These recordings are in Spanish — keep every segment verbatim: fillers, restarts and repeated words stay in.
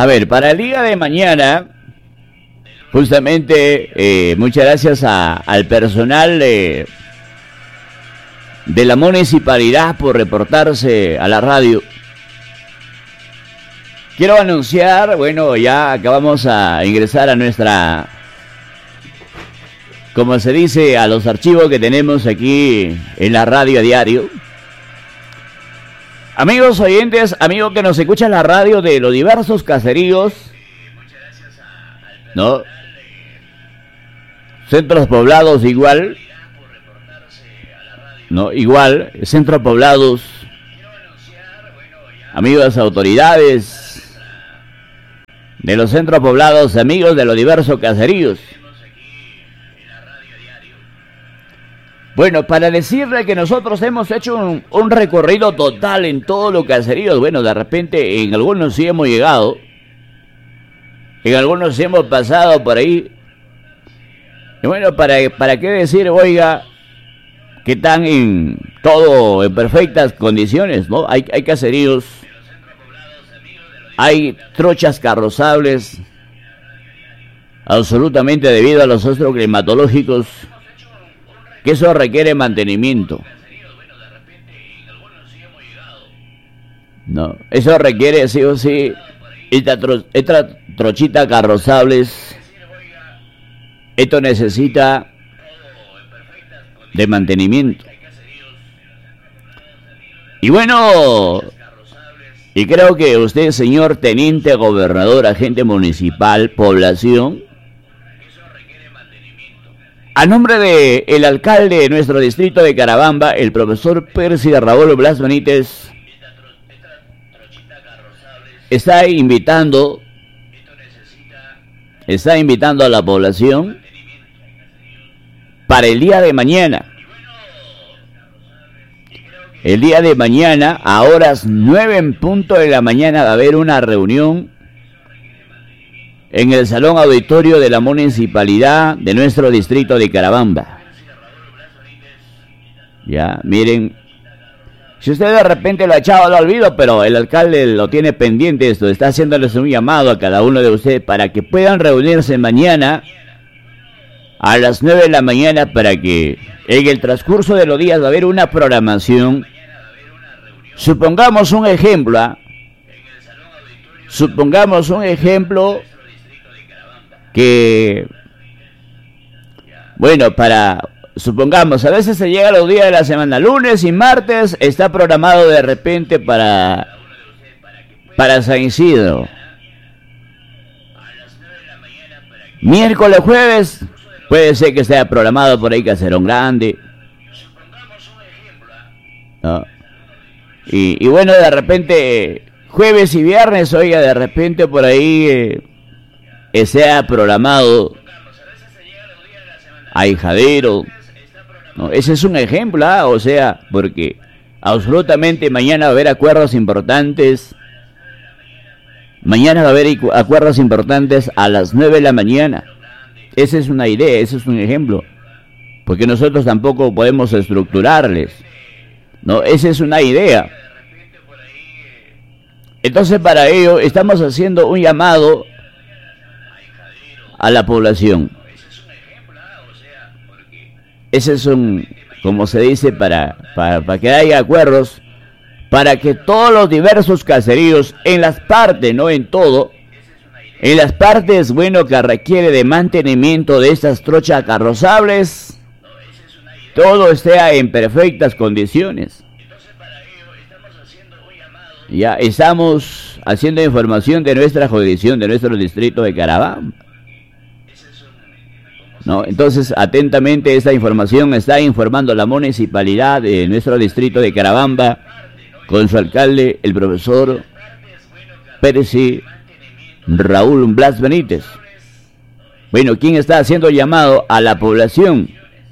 A ver, para el día de mañana, justamente, eh, muchas gracias a, al personal de, de la municipalidad por reportarse a la radio. Quiero anunciar, bueno, ya acabamos a ingresar a nuestra, como se dice, a los archivos que tenemos aquí en la radio a diario. Amigos oyentes, amigos que nos escuchan en la radio de los diversos caseríos, ¿no? Centros poblados igual, ¿no? Igual, centros poblados, amigos autoridades de los centros poblados, amigos de los diversos caseríos. Bueno, para decirle que nosotros hemos hecho un, un recorrido total en todos los caseríos. Bueno, de repente en algunos sí hemos llegado, en algunos sí hemos pasado por ahí. Y bueno, para, para qué decir, oiga, que están en todo en perfectas condiciones, ¿no? Hay, hay caseríos, hay trochas carrozables, absolutamente debido a los astros climatológicos, que eso requiere mantenimiento. No, eso requiere sí o sí esta, tro, esta trochita carrozables. Esto necesita de mantenimiento. Y bueno, y creo que usted, señor teniente gobernador, agente municipal, población, a nombre de el alcalde de nuestro distrito de Carabamba, el profesor Percy Raúl Blas Benítez, está invitando, está invitando a la población para el día de mañana. El día de mañana, a horas nueve en punto de la mañana, va a haber una reunión en el salón auditorio de la municipalidad de nuestro distrito de Carabamba. Ya, miren, si usted de repente lo ha echado al olvido, pero el alcalde lo tiene pendiente esto, está haciéndoles un llamado a cada uno de ustedes para que puedan reunirse mañana a las nueve de la mañana, para que en el transcurso de los días va a haber una programación. Supongamos un ejemplo, ¿eh? supongamos un ejemplo que, bueno, para, supongamos, a veces se llega a los días de la semana, lunes y martes está programado de repente para, para San Isidro. Miércoles, jueves, puede ser que sea programado por ahí Caserón Grande, ¿no? Y, y bueno, de repente, jueves y viernes, oiga, de repente por ahí eh, sea programado Ahijadero, ¿no? Ese es un ejemplo, ¿eh? O sea, porque absolutamente mañana va a haber acuerdos importantes. Mañana va a haber acuerdos importantes a las nueve de la mañana. Esa es una idea, ese es un ejemplo. Porque nosotros tampoco podemos estructurarles, ¿no? Esa es una idea. Entonces, para ello, estamos haciendo un llamado a la población. Ese es un, como se dice, para, para, para que haya acuerdos, para que todos los diversos caseríos, en las partes, no en todo, en las partes, bueno, que requiere de mantenimiento de estas trochas carrozables, todo esté en perfectas condiciones. Ya estamos haciendo información de nuestra jurisdicción, de nuestro distrito de Carabamba, ¿no? Entonces, atentamente, esta información está informando la municipalidad de nuestro distrito de Carabamba, con su alcalde, el profesor Percy Raúl Blas Benítez. Bueno, ¿quién está haciendo llamado a la población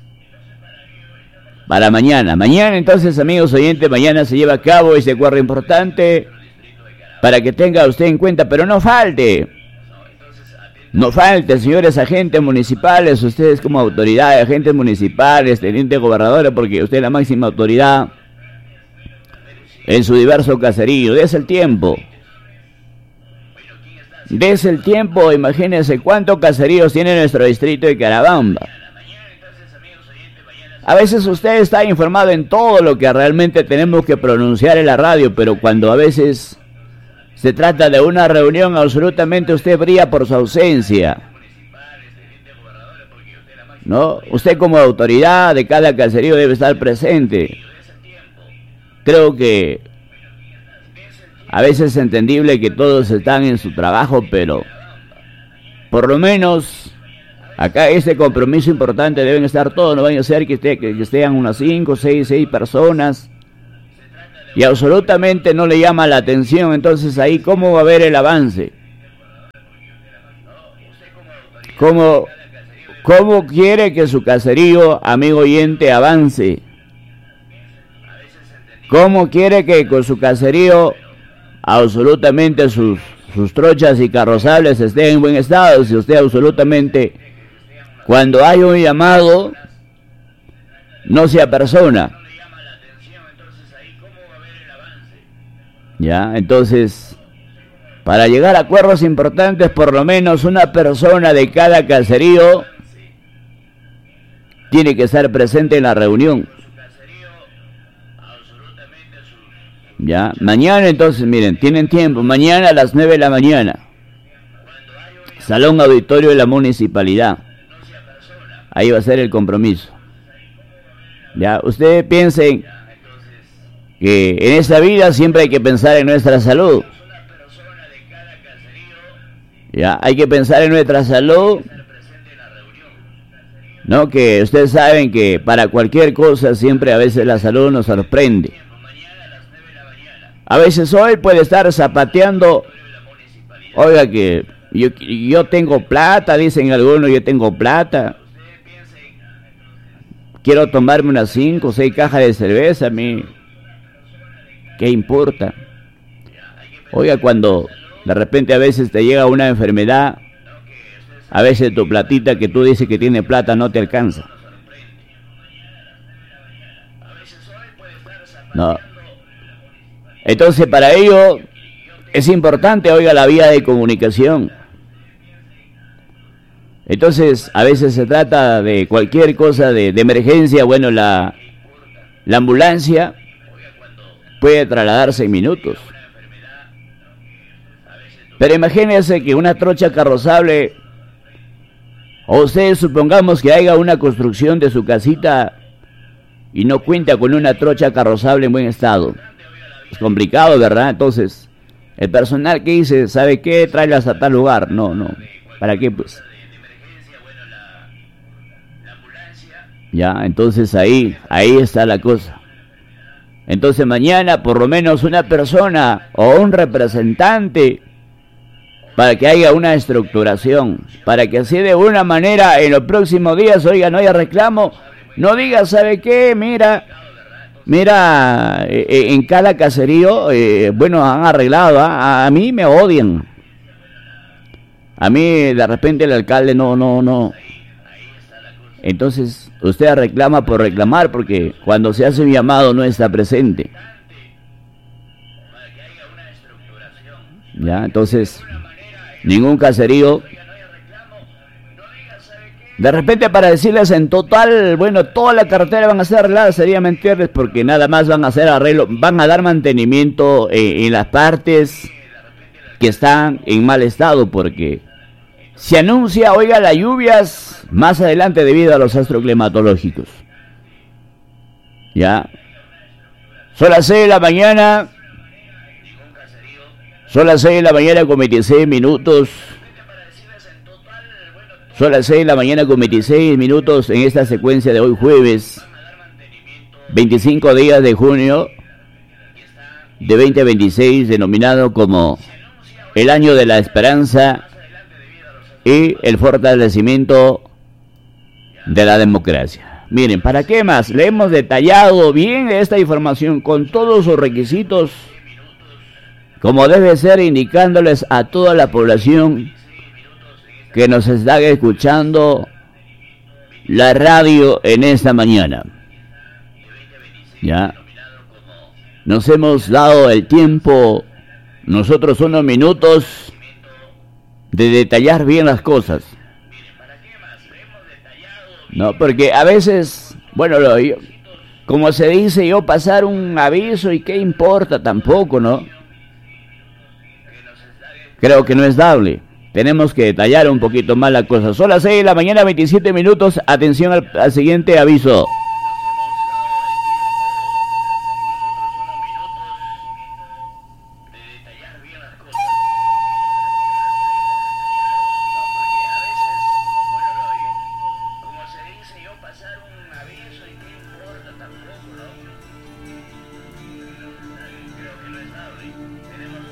para mañana? Mañana, entonces, amigos oyentes, mañana se lleva a cabo este acuerdo importante para que tenga usted en cuenta, pero no falte. No falte, señores agentes municipales, ustedes como autoridades, agentes municipales, teniente gobernadores, porque usted es la máxima autoridad en su diverso caserío. Dese el tiempo. Dese el tiempo, imagínense cuántos caseríos tiene nuestro distrito de Carabamba. A veces usted está informado en todo lo que realmente tenemos que pronunciar en la radio, pero cuando a veces se trata de una reunión, absolutamente usted brilla por su ausencia, ¿no? Usted como autoridad de cada caserío debe estar presente. Creo que a veces es entendible que todos están en su trabajo, pero por lo menos acá este compromiso importante deben estar todos. No vaya a ser que, esté, que estén unas cinco, seis, seis personas y absolutamente no le llama la atención. Entonces ahí, ¿cómo va a haber el avance? ¿Cómo, cómo quiere que su caserío, amigo oyente, avance? ¿Cómo quiere que con su caserío absolutamente sus, sus trochas y carrozables estén en buen estado? Si usted absolutamente, cuando hay un llamado, no se apersona. Ya, entonces, para llegar a acuerdos importantes, por lo menos una persona de cada caserío tiene que estar presente en la reunión. Ya, mañana entonces, miren, tienen tiempo, mañana a las nueve de la mañana, Salón Auditorio de la Municipalidad. Ahí va a ser el compromiso. Ya, ustedes piensen que en esta vida siempre hay que pensar en nuestra salud. Ya, hay que pensar en nuestra salud. No, que ustedes saben que para cualquier cosa siempre a veces la salud nos sorprende. A veces hoy puede estar zapateando. Oiga, que yo, yo tengo plata, dicen algunos, yo tengo plata. Quiero tomarme unas cinco o seis cajas de cerveza, a mí, ¿qué importa? Oiga, cuando de repente a veces te llega una enfermedad, a veces tu platita que tú dices que tiene plata no te alcanza. No. Entonces para ello es importante, oiga, la vía de comunicación. Entonces a veces se trata de cualquier cosa de, de emergencia. Bueno, la, la ambulancia puede trasladarse en minutos. Pero imagínense que una trocha carrozable, o ustedes supongamos que haya una construcción de su casita y no cuenta con una trocha carrozable en buen estado. Es complicado, ¿verdad? Entonces, el personal que dice, ¿sabe qué? Tráelas a tal lugar. No, no. ¿Para qué, pues? Ya, entonces ahí, ahí está la cosa. Entonces mañana, por lo menos una persona o un representante, para que haya una estructuración, para que así de una manera en los próximos días, oiga, no haya reclamo, no diga, ¿sabe qué? Mira... Mira, eh, en cada caserío, eh, bueno, han arreglado, ¿eh? a, a mí me odian. A mí, de repente, el alcalde no, no, no. Entonces, usted reclama por reclamar, porque cuando se hace un llamado no está presente. Ya, entonces, ningún caserío. De repente para decirles en total, bueno, toda la carretera van a ser arregladas, sería mentirles, porque nada más van a hacer arreglo, van a dar mantenimiento eh, en las partes que están en mal estado, porque se anuncia, oiga, las lluvias más adelante debido a los astros climatológicos. Ya. Son las seis de la mañana, son las seis de la mañana con veintiséis minutos. Son las seis de la mañana con veintiséis minutos en esta secuencia de hoy jueves, veinticinco días de junio de veinte veintiséis, denominado como el año de la esperanza y el fortalecimiento de la democracia. Miren, ¿para qué más? Le hemos detallado bien esta información con todos sus requisitos, como debe ser, indicándoles a toda la población que nos está escuchando la radio en esta mañana. Ya nos hemos dado el tiempo, nosotros unos minutos, de detallar bien las cosas. No, porque a veces, bueno, lo, yo, como se dice, yo pasar un aviso y qué importa tampoco, ¿no? Creo que no es dable. Tenemos que detallar un poquito más la cosa. Son las seis de la mañana, veintisiete minutos. Atención al, al siguiente aviso.